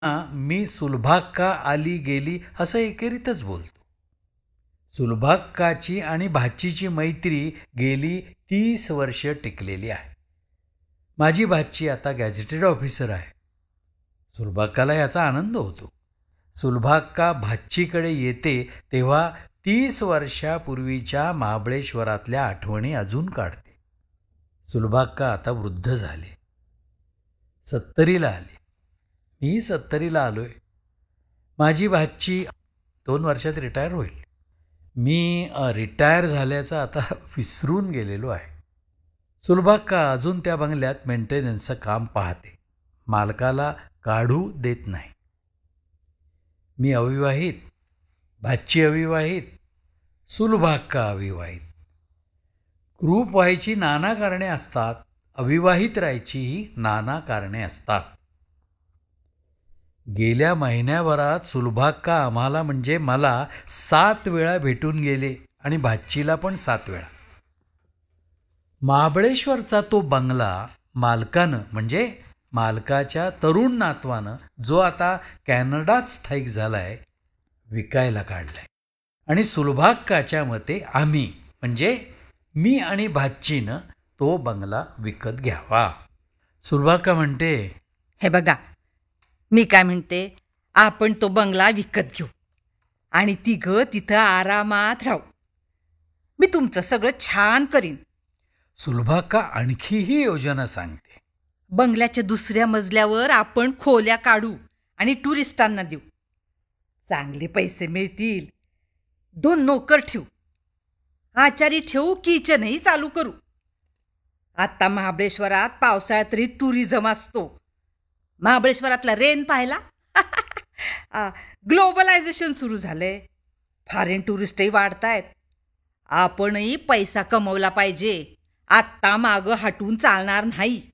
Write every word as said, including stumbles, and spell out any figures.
हां, मी सुलभाक्का आली गेली असं एकेरीतच बोलतो. सुलभाक्काची आणि भाचीची मैत्री गेली तीस वर्ष टिकलेली आहे. माझी भाची आता गॅझेटेड ऑफिसर आहे. सुलभाक्काला याचा आनंद होतो. सुलभाक्का भाचीकडे येते तेव्हा तीस वर्षापूर्वीच्या महाबळेश्वरातल्या आठवणी अजून काढते. सुलभाक्का आता वृद्ध झाले, सत्तरीला आली. मी सत्तरीला आलोय. माझी भाची दोन वर्षात रिटायर होईल. मी रिटायर झाल्याचं आता विसरून गेलेलो आहे. सुलभाक्का अजून त्या बंगल्यात मेंटेनन्सचं काम पाहते. मालकाला काढू देत नाही. मी अविवाहित, भाची अविवाहित, सुलभाक्का अविवाहित. ग्रुप व्हायची नाना कारणे असतात, अविवाहित राहायचीही नाना कारणे असतात. गेल्या महिन्याभरात सुलभाक्का आम्हाला म्हणजे मला सात वेळा भेटून गेले आणि भाचीला पण सात वेळा. महाबळेश्वरचा तो बंगला मालकानं म्हणजे मालकाच्या तरुण नातवानं, जो आता कॅनडात स्थायिक झाला आहे, विकायला काढलाय. आणि सुलभाक्काच्या मते आम्ही म्हणजे मी आणि भाचीनं तो बंगला विकत घ्यावा. सुलभाक्का म्हणते, हे बघा, मी काय म्हणते, आपण तो बंगला विकत घेऊ आणि तिघं तिथं आरामात राहू. मी तुमचं सगळं छान करीन. सुलभाक्का आणखीही योजना सांगते. बंगल्याच्या दुसऱ्या मजल्यावर आपण खोल्या काढू आणि टुरिस्टांना देऊ. चांगले पैसे मिळतील. दोन नोकर ठेवू, आचारी ठेवू, किचनही चालू करू. आता महाबळेश्वरात पावसाळ्यात तरी टुरिझम असतो. महाबळेश्वरातला रेन पाहिला. ग्लोबलायझेशन सुरू झालंय. फॉरेन टुरिस्टही वाढतायत. आपणही पैसा कमवला पाहिजे. आत्ता मागं हटून चालणार नाही.